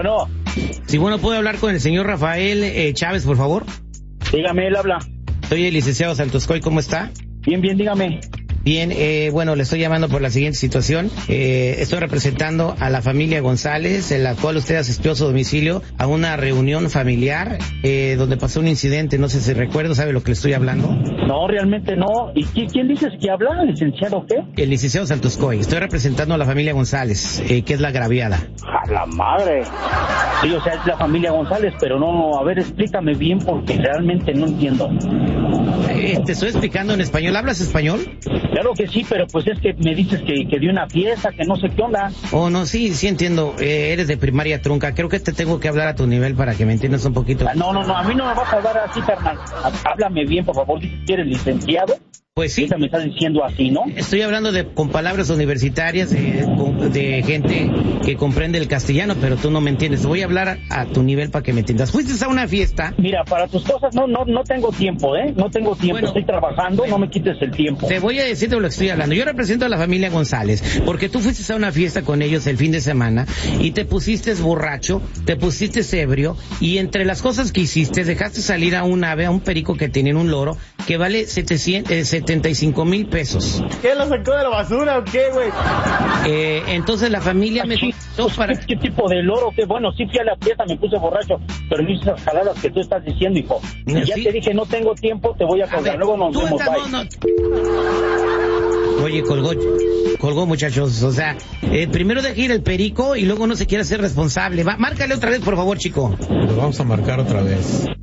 Bueno. Sí, bueno, ¿puedo hablar con el señor Rafael Chávez, por favor? Dígame, él habla. Soy el licenciado Santoscoy, ¿cómo está? Bien, dígame. Bien, bueno, le estoy llamando por la siguiente situación. Estoy representando a la familia González, en la cual usted asistió a su domicilio a una reunión familiar donde pasó un incidente. No sé si recuerda, ¿sabe lo que le estoy hablando? No, realmente no. ¿Y quién dices que habla? ¿Licenciado qué? El licenciado Santoscoy. Estoy representando a la familia González, que es la agraviada. ¡A la madre! Sí, o sea, es la familia González, pero no, a ver, explícame bien porque realmente no entiendo. Te estoy explicando en español. ¿Hablas español? Claro que sí, pero pues es que me dices que de una fiesta, que no sé qué onda. Oh, no, sí entiendo. Eres de primaria trunca. Creo que te tengo que hablar a tu nivel para que me entiendas un poquito. No, a mí no me vas a hablar así, carnal. Háblame bien, por favor, si eres licenciado. Pues sí. Me estás diciendo así, ¿no? Estoy hablando con palabras universitarias de gente que comprende el castellano, pero tú no me entiendes. Voy a hablar a tu nivel para que me entiendas. ¿Fuiste a una fiesta? Mira, para tus cosas no tengo tiempo, ¿eh? No tengo tiempo. Bueno, estoy trabajando, no me quites el tiempo. Te voy a decir de lo que estoy hablando. Yo represento a la familia González, porque tú fuiste a una fiesta con ellos el fin de semana y te pusiste borracho, te pusiste ebrio y entre las cosas que hiciste dejaste salir a un ave, a un perico que tenía un loro que vale 75,000 pesos. ¿Qué, lo sacó de la basura o qué, güey? Entonces la familia me contó para... ¿Qué tipo de loro? Que bueno, sí fui a la fiesta, me puse borracho, pero no hice esas jaladas que tú estás diciendo, hijo. Y ya te dije, no tengo tiempo, te voy a colgar, luego nos vemos, bye. Oye, colgó muchachos, o sea, primero deja ir el perico y luego no se quiere hacer responsable. Márcale otra vez, por favor, chico. Lo vamos a marcar otra vez.